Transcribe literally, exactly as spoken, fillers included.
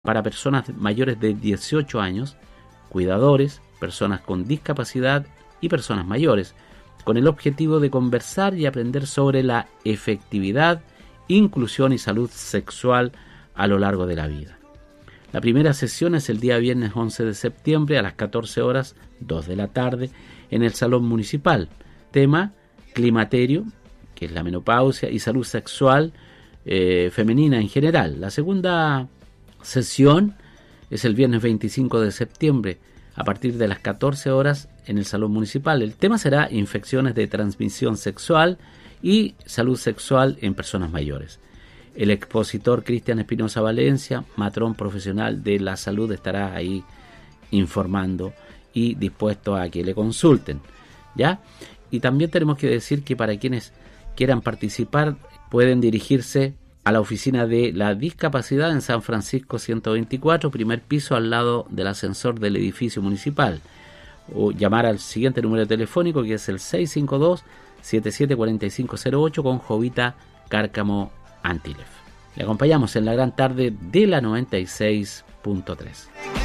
para personas mayores de dieciocho años, cuidadores, personas con discapacidad y personas mayores, con el objetivo de conversar y aprender sobre la efectividad, inclusión y salud sexual a lo largo de la vida. La primera sesión es el día viernes once de septiembre a las catorce horas, dos de la tarde, en el Salón Municipal. Tema: climaterio, que es la menopausia, y salud sexual eh, femenina en general. La segunda sesión es el viernes veinticinco de septiembre a partir de las catorce horas en el Salón Municipal. El tema será infecciones de transmisión sexual y salud sexual en personas mayores. El expositor Cristian Espinosa Valencia, matrón profesional de la salud, estará ahí informando y dispuesto a que le consulten, ¿ya? Y también tenemos que decir que para quienes quieran participar pueden dirigirse a la oficina de la discapacidad en San Francisco ciento veinticuatro, primer piso, al lado del ascensor del edificio municipal, o llamar al siguiente número telefónico, que es el seis cinco dos, siete siete cuatro cinco cero ocho, con Jovita Cárcamo Antilef. Le acompañamos en la gran tarde de la noventa y seis punto tres.